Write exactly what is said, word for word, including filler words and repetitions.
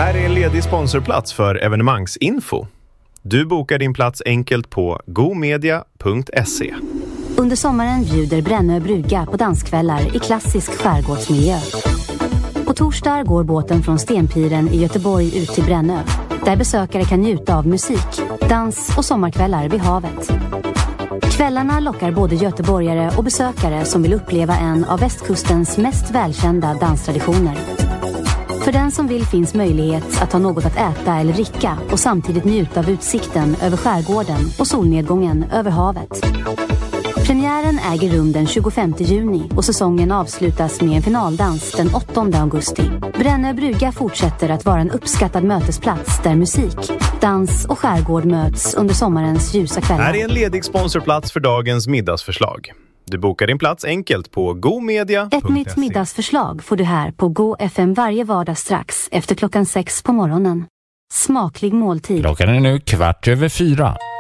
Här är en ledig sponsorplats för evenemangsinfo. Du bokar din plats enkelt på gomedia punkt se. Under sommaren bjuder Brännö brygga på danskvällar i klassisk skärgårdsmiljö. På torsdag går båten från Stenpiren i Göteborg ut till Brännö, där besökare kan njuta av musik, dans och sommarkvällar vid havet. Kvällarna lockar både göteborgare och besökare som vill uppleva en av västkustens mest välkända danstraditioner. För den som vill finns möjlighet att ha något att äta eller dricka och samtidigt njuta av utsikten över skärgården och solnedgången över havet. Premiären äger rum den tjugofemte juni och säsongen avslutas med en finaldans den åttonde augusti. Brännö brygga fortsätter att vara en uppskattad mötesplats där musik, dans och skärgård möts under sommarens ljusa kvällar. Här är en ledig sponsorplats för dagens middagsförslag. Du bokar din plats enkelt på gomedia punkt se. Ett nytt middagsförslag får du här på Go F M varje vardag strax efter klockan sex på morgonen. Smaklig måltid. Klockan är nu kvart över fyra.